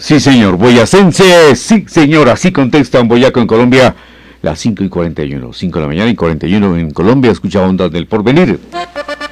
Sí, señor. Boyacense, sí, señor. Así contesta un boyaco en Colombia. Las 5:41. 5 de la mañana y 41 en Colombia. Escucha Ondas del Porvenir.